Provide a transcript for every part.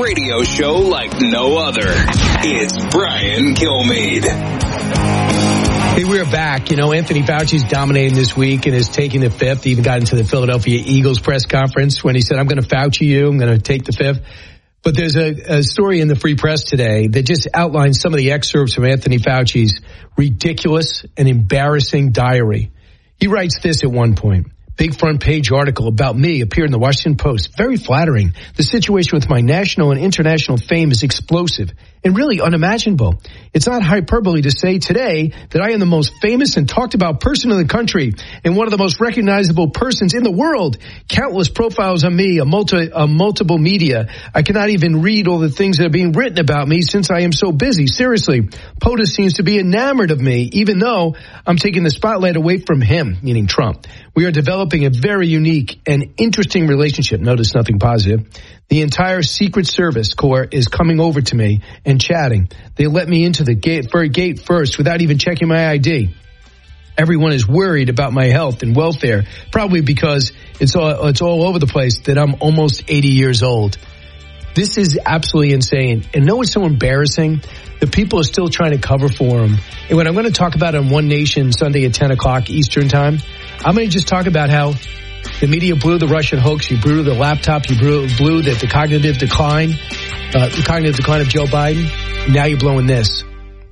radio show like no other. It's Brian Kilmeade. Hey, we're back. You know, Anthony Fauci's dominating this week and is taking the fifth. He even got into the Philadelphia Eagles press conference when he said, I'm going to Fauci you. I'm going to take the fifth. But there's a story in the Free Press today that just outlines some of the excerpts from Anthony Fauci's ridiculous and embarrassing diary. He writes this at one point. Big front page article about me appeared in the Washington Post. Very flattering. The situation with my national and international fame is explosive and really unimaginable. It's not hyperbole to say today that I am the most famous and talked about person in the country and one of the most recognizable persons in the world. Countless profiles on me, multiple media. I cannot even read all the things that are being written about me since I am so busy. Seriously, POTUS seems to be enamored of me, even though I'm taking the spotlight away from him, meaning Trump. We are developing a very unique and interesting relationship. Notice nothing positive. The entire Secret Service Corps is coming over to me and chatting. They let me into the gate first without even checking my ID. Everyone is worried about my health and welfare, probably because it's all over the place that I'm almost 80 years old. This is absolutely insane. And know what's so embarrassing? The people are still trying to cover for him. And what I'm going to talk about on One Nation Sunday at 10 o'clock Eastern time, I'm going to just talk about how the media blew the Russian hoax. You blew the laptop. You blew the cognitive decline of Joe Biden. Now you're blowing this.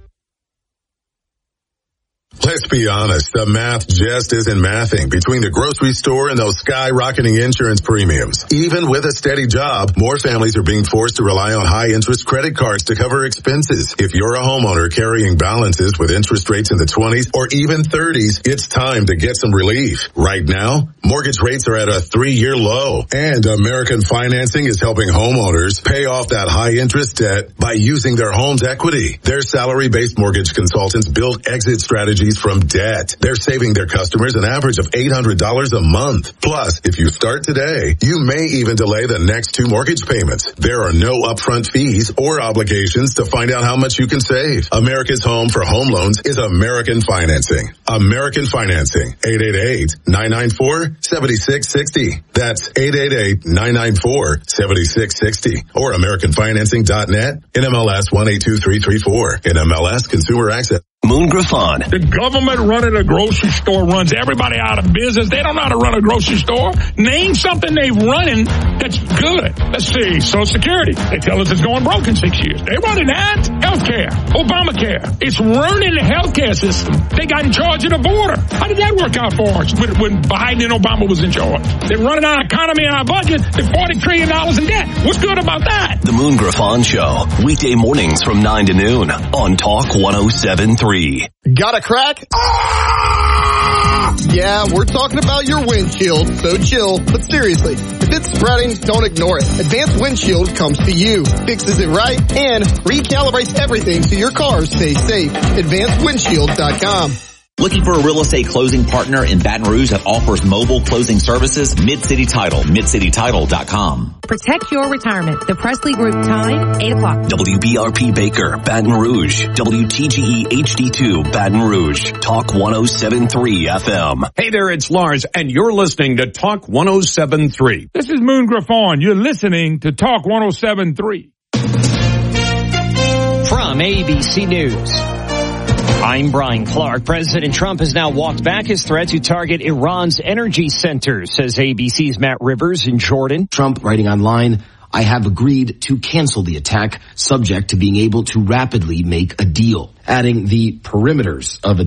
Let's be honest, the math just isn't mathing between the grocery store and those skyrocketing insurance premiums. Even with a steady job, more families are being forced to rely on high-interest credit cards to cover expenses. If you're a homeowner carrying balances with interest rates in the 20s or even 30s, it's time to get some relief. Right now, mortgage rates are at a 3-year low, and American Financing is helping homeowners pay off that high-interest debt by using their home's equity. Their salary-based mortgage consultants build exit strategies from debt. They're saving their customers an average of $800 a month. Plus, if you start today, you may even delay the next 2 mortgage payments. There are no upfront fees or obligations to find out how much you can save. America's home for home loans is American Financing. American Financing. 888-994-7660. That's 888-994-7660. Or AmericanFinancing.net. NMLS 182334. NMLS Consumer Access. Moon Griffon. The government running a grocery store runs everybody out of business. They don't know how to run a grocery store. Name something they're running that's good. Let's see. Social Security. They tell us it's going broke in 6 years. They're running that. Healthcare. Obamacare. It's ruining the healthcare system. They got in charge of the border. How did that work out for us when Biden and Obama was in charge? They're running our economy and our budget. They're $40 trillion in debt. What's good about that? The Moon Griffon Show. Weekday mornings from 9 to noon on Talk 107.3. Got a crack? Yeah, we're talking about your windshield, so chill. But seriously, if it's spreading, don't ignore it. Advanced Windshield comes to you, fixes it right, and recalibrates everything so your car stays safe. AdvancedWindshield.com. Looking for a real estate closing partner in Baton Rouge that offers mobile closing services? Mid-City Title, MidCityTitle.com. Protect your retirement. The Presley Group time, 8 o'clock. WBRP Baker, Baton Rouge. WTGE HD2, Baton Rouge. Talk 107.3 FM. Hey there, it's Lars, and you're listening to Talk 107.3. This is Moon Griffon. You're listening to Talk 107.3. From ABC News, I'm Brian Clark. President Trump has now walked back his threat to target Iran's energy centers, says ABC's Matt Rivers in Jordan. Trump writing online, I have agreed to cancel the attack, subject to being able to rapidly make a deal, adding the perimeters of a